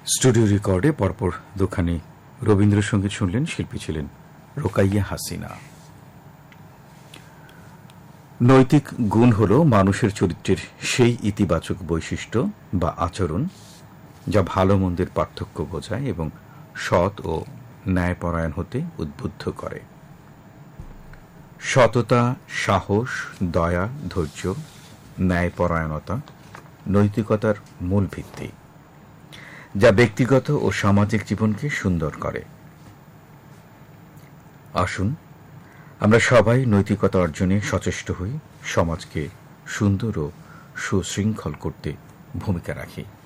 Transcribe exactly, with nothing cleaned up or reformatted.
Studio রেকর্ডে পরপর দুখানি রবীন্দ্রসঙ্গীত শুনলেন। শিল্পী ছিলেন রোকাইয়া হাসিনা। নৈতিক গুণ হল মানুষের চরিত্রের সেই ইতিবাচক বৈশিষ্ট্য বা আচরণ যা ভালো মন্দের পার্থক্য বোঝায় এবং সৎ ও ন্যায়পরায়ণ হতে উদ্বুদ্ধ করে। সততা, সাহস, দয়া, ধৈর্য, ন্যায়পরায়ণতা নৈতিকতার মূল ভিত্তি, যা ব্যক্তিগত ও সামাজিক জীবনকে সুন্দর করে। আসুন আমরা সবাই নৈতিকতা অর্জনে সচেষ্ট হই, সমাজকে সুন্দর ও সুশৃঙ্খল করতে ভূমিকা রাখি।